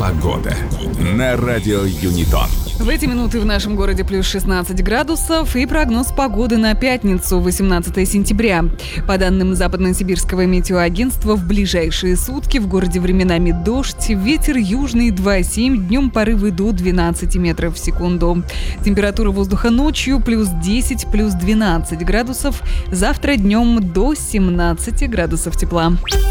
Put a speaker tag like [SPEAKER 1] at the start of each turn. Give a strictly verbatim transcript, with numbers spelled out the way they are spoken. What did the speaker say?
[SPEAKER 1] Погода на радио Юнитон.
[SPEAKER 2] В эти минуты в нашем городе плюс шестнадцать градусов и прогноз погоды на пятницу, восемнадцатое сентября. По данным Западно-Сибирского метеоагентства, в ближайшие сутки в городе временами дождь, ветер южный два семь, днем порывы до двенадцати метров в секунду. Температура воздуха ночью плюс десять, плюс двенадцать градусов, завтра днем до семнадцати градусов тепла.